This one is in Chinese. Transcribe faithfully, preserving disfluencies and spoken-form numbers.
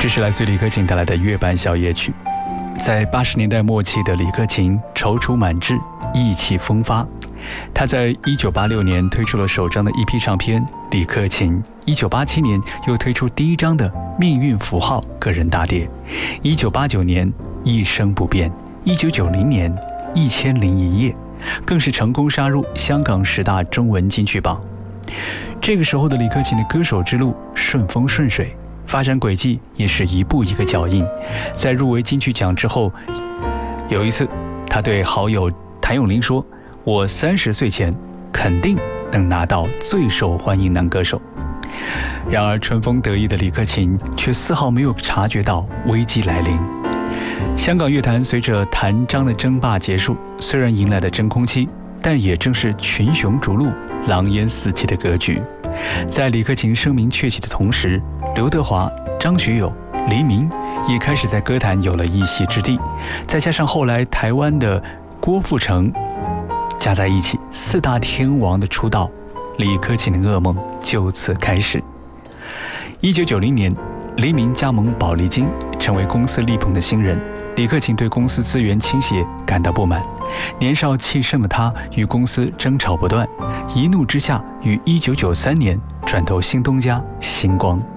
这是来自李克勤带来的月半小夜曲。在八十年代末期的李克勤踌躇满志，意气风发。他在一九八六年推出了首张的 E P 唱片《李克勤》，一九八七年又推出第一张的《命运符号》个人大碟，一九八九年《一生不变》，一九九零年《一千零一夜》，更是成功杀入香港十大中文金曲榜。这个时候的李克勤的歌手之路顺风顺水，发展轨迹也是一步一个脚印。在入围金曲奖之后，有一次他对好友谭咏麟说，我三十岁前肯定能拿到最受欢迎男歌手。然而春风得意的李克勤却丝毫没有察觉到危机来临。香港乐坛随着谭张的争霸结束，虽然迎来了真空期，但也正是群雄逐鹿、狼烟四起的格局。在李克勤声名鹊起的同时，刘德华、张学友、黎明也开始在歌坛有了一席之地。再加上后来台湾的郭富城，加在一起，四大天王的出道，李克勤的噩梦就此开始。一九九零年，黎明加盟宝丽金，成为公司力捧的新人。李克勤对公司资源倾斜感到不满，年少气盛的他与公司争吵不断，一怒之下于一九九三年转投新东家星光。